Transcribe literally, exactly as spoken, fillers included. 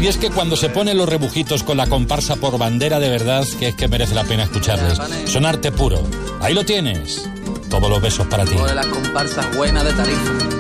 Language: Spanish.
Y es que cuando se ponen los rebujitos con la comparsa por bandera, de verdad que es que merece la pena escucharles. Son arte puro. Ahí lo tienes. Todos los besos para ti. Por las comparsas buenas de Tarifa.